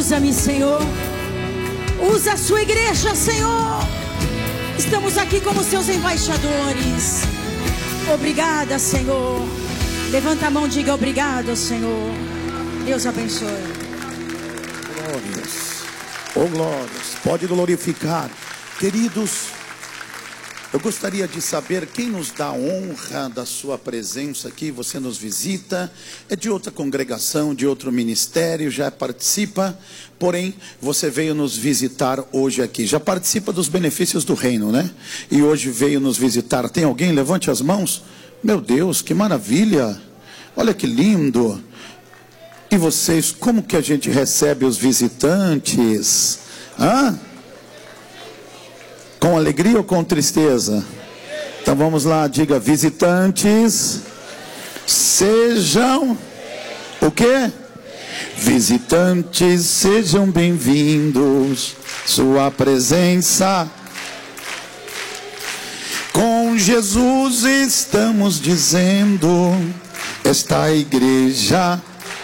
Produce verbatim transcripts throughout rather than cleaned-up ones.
Usa-me, Senhor. Usa a sua igreja, Senhor. Estamos aqui como seus embaixadores. Obrigada, Senhor. Levanta a mão e diga obrigado, Senhor. Deus abençoe. Glórias. Oh, glórias. Pode glorificar. Queridos, eu gostaria de saber quem nos dá a honra da sua presença aqui. Você nos visita, é de outra congregação, de outro ministério, já participa, porém você veio nos visitar hoje aqui. Já participa dos benefícios do reino, né? E hoje veio nos visitar. Tem alguém? Levante as mãos. Meu Deus, que maravilha! Olha que lindo! E vocês, como que a gente recebe os visitantes? Hã? Com alegria ou com tristeza? Então vamos lá, diga: visitantes, sejam o quê? Visitantes, sejam bem-vindos. Sua presença. Com Jesus estamos dizendo, esta igreja.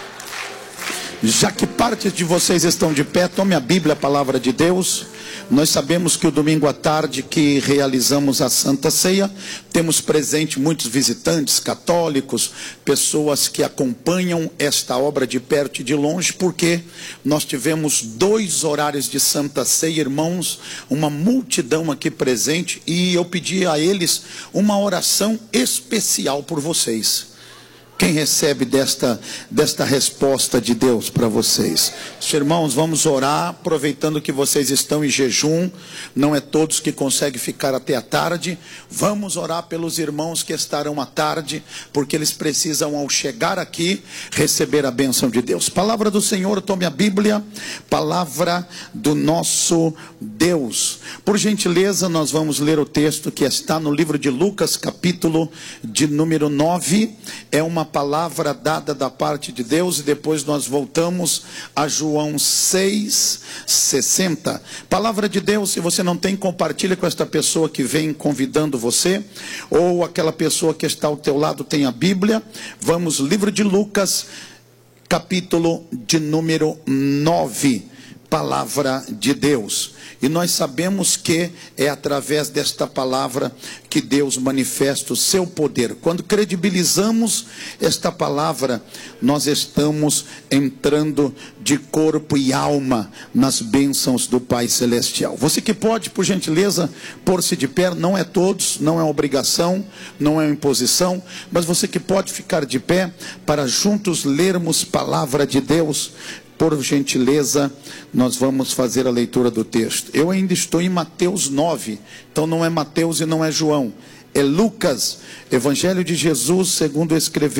Já que parte de vocês estão de pé, tome a Bíblia, a palavra de Deus. Nós sabemos que o domingo à tarde que realizamos a Santa Ceia, temos presente muitos visitantes católicos, pessoas que acompanham esta obra de perto e de longe, porque nós tivemos dois horários de Santa Ceia, irmãos, uma multidão aqui presente, e eu pedi a eles uma oração especial por vocês. Quem recebe desta, desta resposta de Deus para vocês? Irmãos, vamos orar, aproveitando que vocês estão em jejum, não é todos que conseguem ficar até a tarde. Vamos orar pelos irmãos que estarão à tarde, porque eles precisam, ao chegar aqui, receber a bênção de Deus. Palavra do Senhor, tome a Bíblia, palavra do nosso Deus. Por gentileza, nós vamos ler o texto que está no livro de Lucas, capítulo de número nove. É uma palavra dada da parte de Deus, e depois nós voltamos a João seis, sessenta. Palavra de Deus. Se você não tem, compartilha com esta pessoa que vem convidando você, ou aquela pessoa que está ao teu lado tem a Bíblia. Vamos, livro de Lucas, capítulo de número nove. Palavra de Deus. E nós sabemos que é através desta palavra que Deus manifesta o seu poder. Quando credibilizamos esta palavra, nós estamos entrando de corpo e alma nas bênçãos do Pai Celestial. Você que pode, por gentileza, pôr-se de pé, não é todos, não é obrigação, não é imposição, mas você que pode ficar de pé para juntos lermos palavra de Deus. Por gentileza, nós vamos fazer a leitura do texto. Eu ainda estou em Mateus nove, então não é Mateus e não é João, é Lucas, Evangelho de Jesus segundo escreveu